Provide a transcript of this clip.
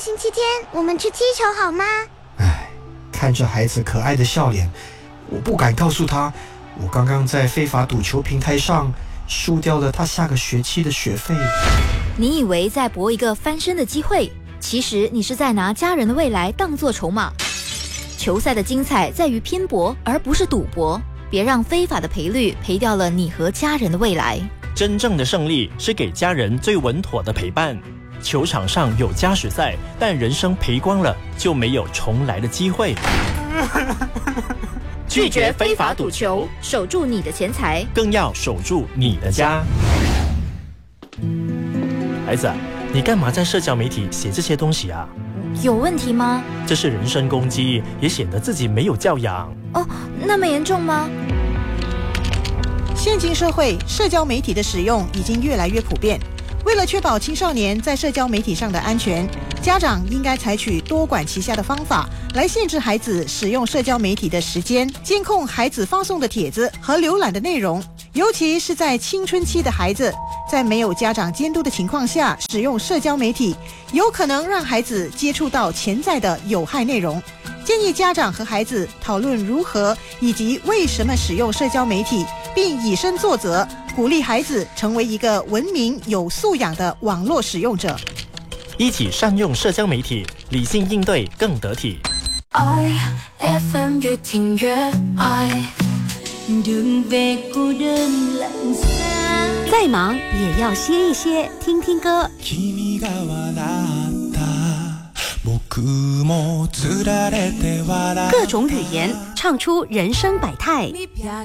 星期天我们去踢球好吗？ 看着孩子可爱的笑脸，我不敢告诉他，我刚刚在非法赌球平台上输掉了他下个学期的学费。 你以为在搏一个翻身的机会，其实你是在拿家人的未来当作筹码。球赛的精彩在于拼搏，而不是赌博。别让非法的赔率赔掉了你和家人的未来。 真正的胜利是给家人最稳妥的陪伴。球场上有加时赛，但人生赔光了就没有重来的机会。 拒绝非法赌球，守住你的钱财， 更要守住你的家。孩子，你干嘛在社交媒体写这些东西啊？ 有问题吗？ 这是人身攻击，也显得自己没有教养。 哦，那么严重吗？ 现今社会，社交媒体的使用已经越来越普遍。为了确保青少年在社交媒体上的安全，家长应该采取多管齐下的方法来限制孩子使用社交媒体的时间，监控孩子发送的帖子和浏览的内容。尤其是在青春期的孩子，在没有家长监督的情况下使用社交媒体，有可能让孩子接触到潜在的有害内容。建议家长和孩子讨论如何以及为什么使用社交媒体，并以身作则，鼓励孩子成为一个文明有素养的网络使用者。 一起善用社交媒体，理性应对更得体。 FM 越听越爱。 再忙也要歇一歇，听听歌。各种语言，唱出人生百态。